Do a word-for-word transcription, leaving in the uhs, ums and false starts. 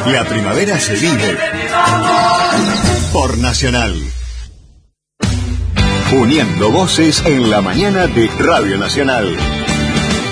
La primavera se vive por Nacional. Uniendo voces en la mañana de Radio Nacional.